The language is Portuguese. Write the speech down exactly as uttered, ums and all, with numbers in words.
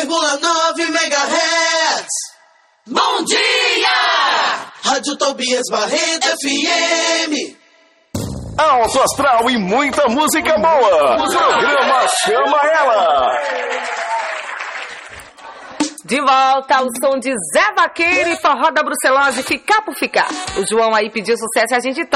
vírgula nove megahertz. Bom dia! Rádio Tobias Barreto F M. Alto astral e muita música boa. O programa Chama Ela. De volta ao som de Zé Vaqueiro e forró da brucelose, ficar por ficar. O João aí pediu sucesso e a gente toca.